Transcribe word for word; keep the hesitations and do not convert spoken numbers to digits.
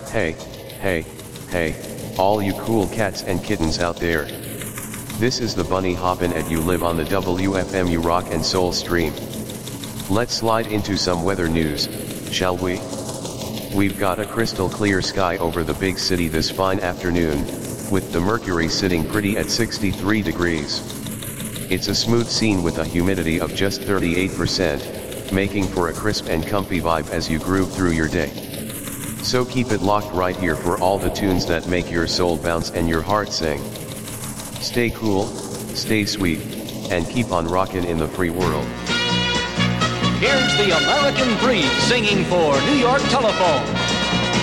Hey, hey, hey, all you cool cats and kittens out there. This is the Bunny Hoppin' and you live on the W F M U Rock and Soul stream. Let's slide into some weather news, shall we? We've got a crystal clear sky over the big city this fine afternoon, with the mercury sitting pretty at sixty-three degrees. It's a smooth scene with a humidity of just thirty-eight percent, making for a crisp and comfy vibe as you groove through your day. So keep it locked right here for all the tunes that make your soul bounce and your heart sing. Stay cool, stay sweet, and keep on rockin' in the free world. Here's the American Breed singing for New York Telephone.